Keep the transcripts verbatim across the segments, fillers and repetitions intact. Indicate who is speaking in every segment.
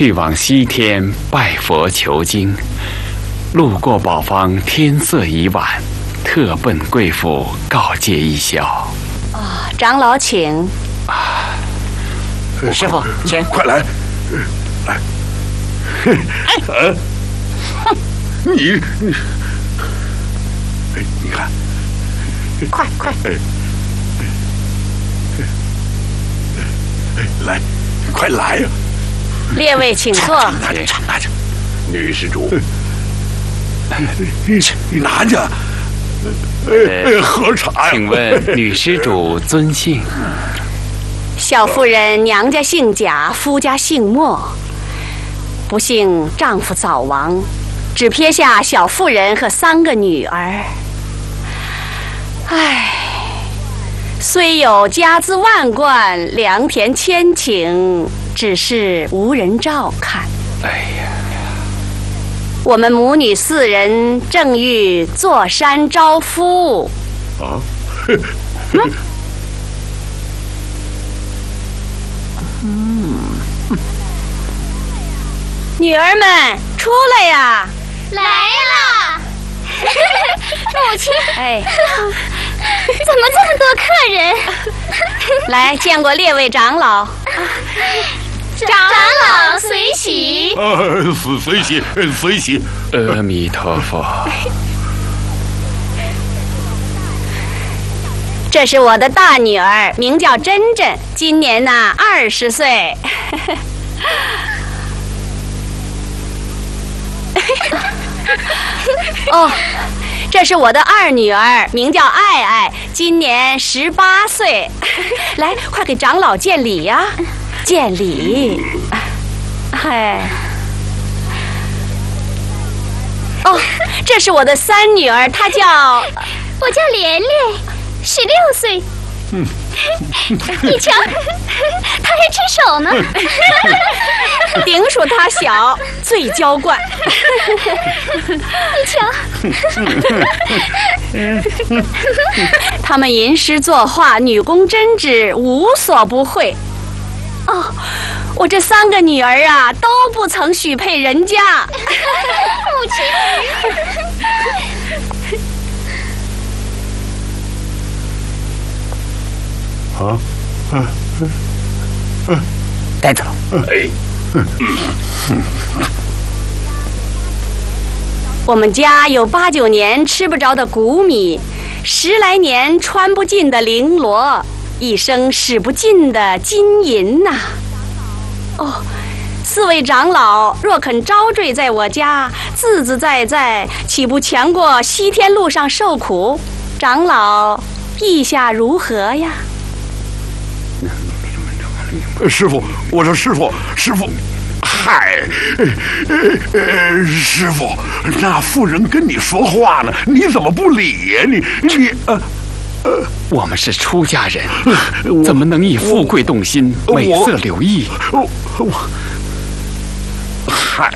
Speaker 1: 去往西天拜佛求经，路过宝方，天色已晚，特奔贵府告诫一宵。
Speaker 2: 啊、哦，长老请。
Speaker 1: 啊，
Speaker 3: 师傅，请
Speaker 4: 快来，来。哎，你你，哎，你看，
Speaker 3: 快快，
Speaker 4: 哎，哎，来，快来呀！
Speaker 2: 列位请坐。
Speaker 4: 拿着，拿着，女施主，你拿着。哎，喝茶呀！
Speaker 1: 请问女施主尊姓？
Speaker 2: 小妇人娘家姓贾，夫家姓莫。不幸丈夫早亡，只撇下小妇人和三个女儿。唉，虽有家资万贯，良田千顷，只是无人照看。
Speaker 1: 哎呀，
Speaker 2: 我们母女四人正欲坐山招夫。
Speaker 4: 啊？
Speaker 2: 嗯女儿们出来呀！
Speaker 5: 来了，母亲。
Speaker 2: 哎，
Speaker 5: 怎么这么多客人？
Speaker 2: 来，见过列位长老。
Speaker 5: 长老随喜。
Speaker 4: 呃，随随喜，随喜。
Speaker 1: 阿弥陀佛。
Speaker 2: 这是我的大女儿，名叫珍珍，今年呢二十岁。哦，这是我的二女儿，名叫爱爱，今年十八岁。来，快给长老见礼呀！见礼。哎。哦，这是我的三女儿，她叫……
Speaker 5: 我叫莲莲，十六岁。嗯，你瞧，她还吃手呢。
Speaker 2: 顶属她小，最娇惯。
Speaker 5: 你瞧，
Speaker 2: 他们吟诗作画，女工针织，无所不会。哦，我这三个女儿啊，都不曾许配人家。
Speaker 5: 母亲。
Speaker 4: 啊，嗯嗯，
Speaker 3: 带走。
Speaker 4: 哎，
Speaker 2: 我们家有八九年吃不着的谷米，十来年穿不尽的绫罗，一生使不尽的金银呐、啊。哦，四位长老若肯招赘在我家，自自在在，岂不强过西天路上受苦？长老意下如何呀？
Speaker 4: 师傅，我说师傅，师傅，嗨，呃，师傅，那妇人跟你说话呢，你怎么不理呀？你你呃
Speaker 1: 呃，我们是出家人，怎么能以富贵动心、美色留意？
Speaker 4: 我我，嗨，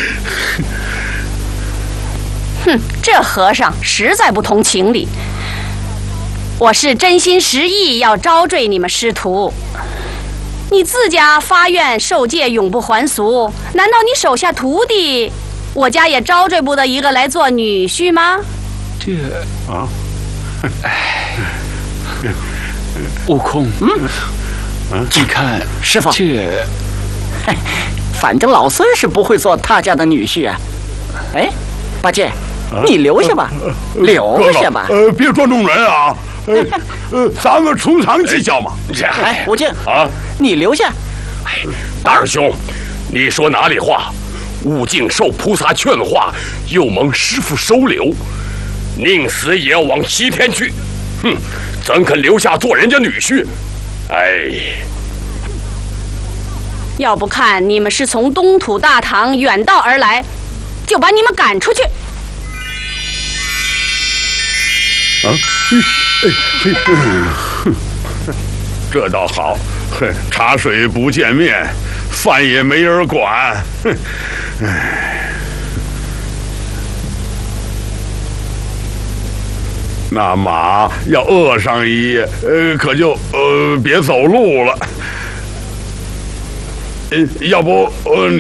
Speaker 2: 哼，这和尚实在不通情理。我是真心实意要招赘你们师徒。你自家发愿受戒，永不还俗，难道你手下徒弟，我家也招赘不得一个来做女婿吗？
Speaker 1: 这
Speaker 4: 啊，
Speaker 1: 哎，悟空，嗯，
Speaker 3: 嗯，
Speaker 1: 你看，
Speaker 3: 师傅，
Speaker 1: 这，
Speaker 3: 反正老孙是不会做他家的女婿啊。哎，八戒，啊、你留下吧，呃、留下吧。
Speaker 4: 呃，别捉弄人啊！呃呃，咱们从长计较嘛。
Speaker 3: 哎，悟净
Speaker 6: 啊，
Speaker 3: 你留下。
Speaker 6: 哎，大师兄，你说哪里话？悟净受菩萨劝化，又蒙师父收留，宁死也要往西天去。哼，怎肯留下做人家女婿？哎，
Speaker 2: 要不看你们是从东土大唐远道而来，就把你们赶出去。
Speaker 4: 啊，这倒好，茶水不见面，饭也没人管。那马要饿上一夜，呃，可就呃别走路了。呃，要不呃你。